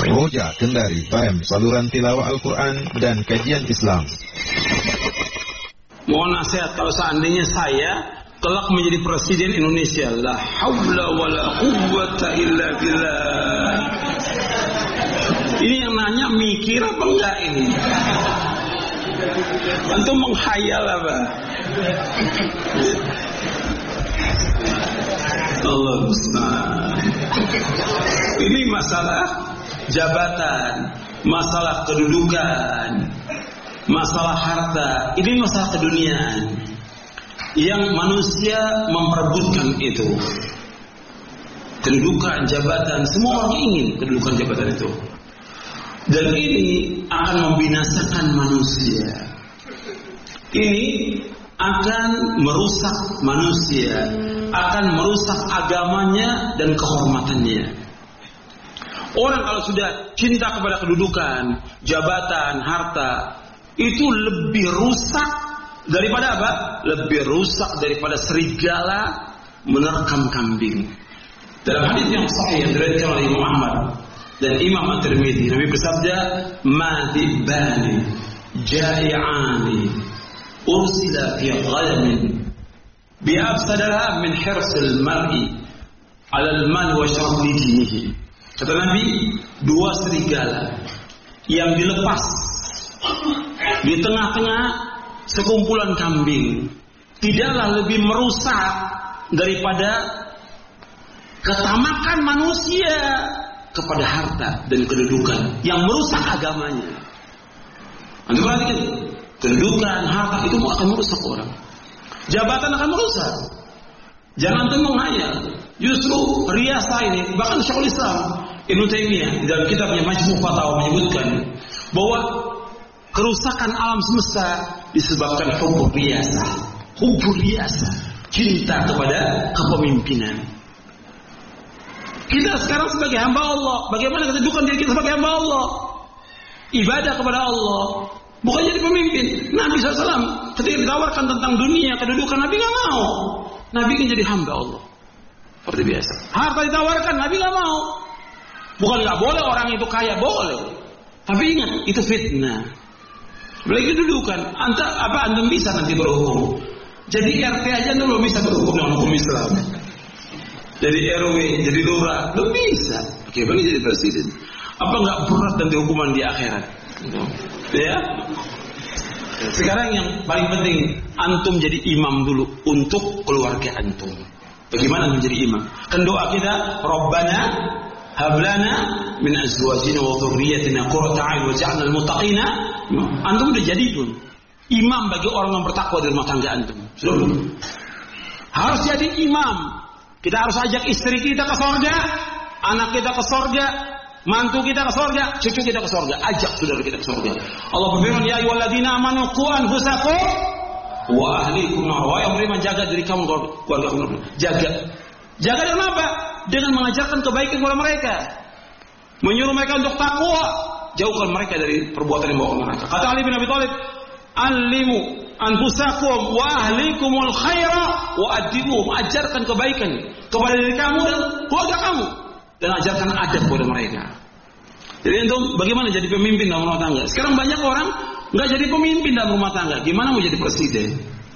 Roja Kendari PM saluran tilawah Al-Quran dan kajian Islam. Mohon nasihat kalau seandainya saya kelak menjadi presiden Indonesia. La haula wala quwwata illa billah. Ini yang nanya mikir apa enggak ini? Antum menghayal apa? Allah musta'an. Ini masalah jabatan, masalah kedudukan, masalah harta. Ini masalah keduniaan yang manusia memperebutkan itu. Kedudukan, jabatan, semua orang ingin kedudukan, jabatan itu. Dan ini akan membinasakan manusia. Ini akan merusak manusia, akan merusak agamanya dan kehormatannya. Orang kalau sudah cinta kepada kedudukan, jabatan, harta, itu lebih rusak daripada apa? Lebih rusak daripada serigala menerkam kambing. Dalam hadis yang sahih yang diriwayatkan oleh Imam Ahmad dan Imam At-Tirmidzi, Nabi bersabda, "Madibani ja'i'ani ursila fi ghalamin bi'afsadara min hirsil mar'i 'ala al-mal wa syarri dinihi." Kata Nabi, dua serigala yang dilepas di tengah-tengah sekumpulan kambing tidaklah lebih merusak daripada ketamakan manusia kepada harta dan kedudukan yang merusak agamanya. Anda perhatikan, kedudukan, harta itu akan merusak orang. Jabatan akan merusak. Jangan menghayal. Justru riasa ini, bahkan Syekhul Islam Ibnu Taimiyah di dalam kitabnya Majmu' Fatawa menyebutkan bahwa kerusakan alam semesta disebabkan hubbu riasa, cinta kepada kepemimpinan. Kita sekarang sebagai hamba Allah, bagaimana kedudukan diri kita sebagai hamba Allah? Ibadah kepada Allah, bukan jadi pemimpin. Nabi SAW ketika ditawarkan tentang dunia, kedudukan, Nabi nggak mau. Nabi ingin jadi hamba Allah, seperti biasa. Harta ditawarkan, Nabi nggak mau. Bukan nggak boleh orang itu kaya, boleh. Tapi ingat, itu fitnah. Apalagi kedudukan, anda bisa nanti berhukum. Jadi RT aja anda belum bisa berhukum dengan hukum Islam. Jadi RW, jadi lurah, belum bisa. Oke, bagi jadi presiden. Apa nggak berat nanti hukuman di akhirat? Ya. Sekarang yang paling penting, antum jadi imam dulu untuk keluarga antum. Bagaimana antum jadi imam? Kan doa kita, Rabbana hablana min azwajina wa dhurriyyatina qurrata a'yun waj'alna lil muttaqina. Antum udah jadi pun imam bagi orang yang bertakwa di rumah tangga antum. Sudah. Harus jadi imam. Kita harus ajak istri kita ke surga, anak kita ke surga, mantu kita ke surga, cucu kita ke surga. Ajak saudara kita ke surga. Allah berfirman, ya ayyuhalladzina amanu qu anfusakum wa ahlikum nar. Wahai yang beriman, jaga diri kamu, keluarga kamu. Jaga dengan apa? Dengan mengajarkan kebaikan kepada mereka, menyuruh mereka untuk takwa, jauhkan mereka dari perbuatan yang membawa neraka. Kata Ali bin Abi Thalib, alimu anfusakum wa ahlikumul khaira wa adibuhum. Ajarkan kebaikan kepada diri kamu dan keluarga kamu, dan ajarkan adab kepada mereka. Jadi itu bagaimana jadi pemimpin dalam rumah tangga. Sekarang banyak orang nggak jadi pemimpin dalam rumah tangga, gimana mau jadi presiden?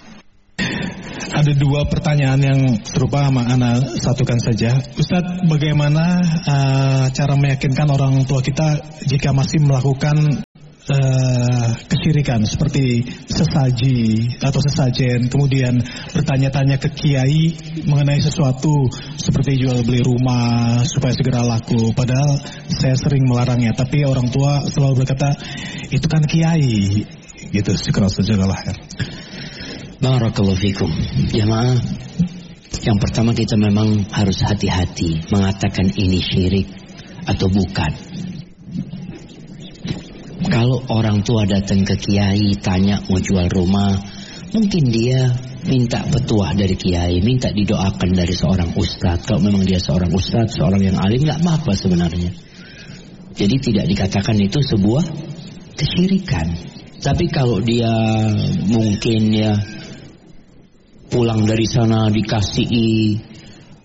Ada dua pertanyaan yang serupa, ana satukan saja. Ustadz, bagaimana cara meyakinkan orang tua kita jika masih melakukan kesyirikan seperti sesaji atau sesajen, kemudian bertanya-tanya ke kiai mengenai sesuatu seperti jual beli rumah supaya segera laku, padahal saya sering melarangnya, tapi orang tua selalu berkata itu kan kiai gitu. Syukur-syukur lahir. Barakallahu fikum. Jamaah, yang pertama kita memang harus hati-hati mengatakan ini syirik atau bukan. Kalau orang tua datang ke kiai tanya mau jual rumah, mungkin dia minta petuah dari kiai, minta didoakan dari seorang ustadz. Kalau memang dia seorang ustadz, seorang yang alim, nggak apa-apa sebenarnya. Jadi tidak dikatakan itu sebuah kesyirikan. Tapi kalau dia mungkin ya pulang dari sana dikasih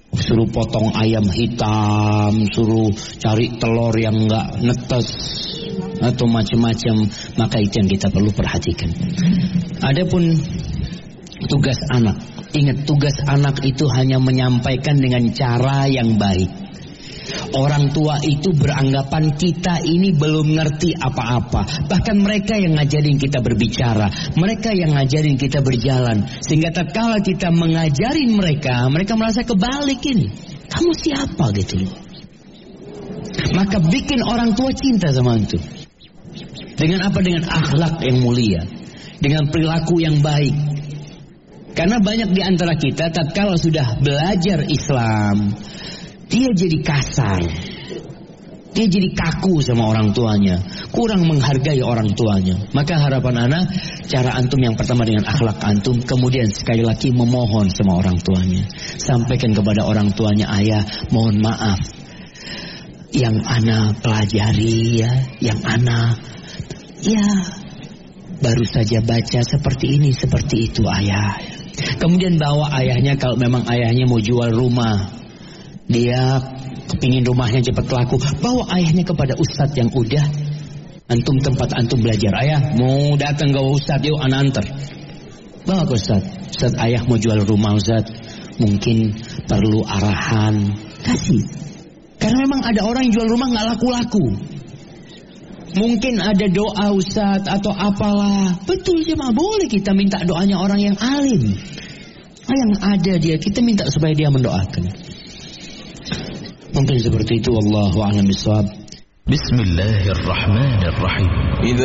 Suruh potong ayam hitam, suruh cari telur yang enggak netes atau macam-macam, maka itu yang kita perlu perhatikan. Adapun tugas anak, ingat tugas anak itu hanya menyampaikan dengan cara yang baik. Orang tua itu beranggapan kita ini belum ngerti apa-apa. Bahkan mereka yang ngajarin kita berbicara, mereka yang ngajarin kita berjalan. Sehingga tatkala kita mengajarin mereka, mereka merasa kebalikin. Kamu siapa gitu loh. Maka bikin orang tua cinta sama itu. Dengan apa? Dengan akhlak yang mulia, dengan perilaku yang baik. Karena banyak di antara kita tatkala sudah belajar Islam, dia jadi kasar, dia jadi kaku sama orang tuanya, kurang menghargai orang tuanya. Maka harapan anak, cara antum yang pertama dengan akhlak antum, kemudian sekali lagi memohon sama orang tuanya. Sampaikan kepada orang tuanya, ayah mohon maaf, yang ana pelajari ya, yang ana ya baru saja baca seperti ini, seperti itu ayah. Kemudian bawa ayahnya, kalau memang ayahnya mau jual rumah, dia kepingin rumahnya cepat laku, bawa ayahnya kepada ustadz yang udah antum tempat antum belajar. Ayah mau datang ke ustadz, yuk anak antar. Bawa ke ustadz. Ustadz, ayah mau jual rumah ustadz, mungkin perlu arahan. Kasih. Karena memang ada orang yang jual rumah gak laku-laku. Mungkin ada doa ustadz atau apalah. Betul jemaah, boleh kita minta doanya orang yang alim. Yang ada dia, kita minta supaya dia mendoakan. Mungkin seperti itu, wallahu a'lam bishawab. Bismillahirrahmanirrahim.